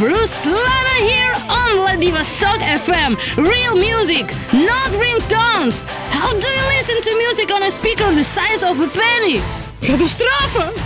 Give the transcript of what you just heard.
Ruslana here on Vladivostok FM. Real music, not ringtones. How do you listen to music on a speaker the size of a penny? Катастрофа!